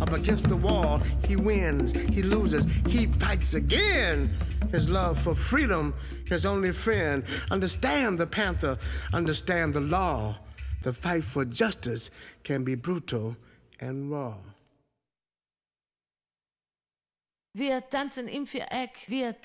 up against the wall. He wins, he loses, he fights again. His love for freedom, his only friend. Understand the Panther, understand the law. The fight for justice can be brutal and raw. Wir tanzen im Viereck, wir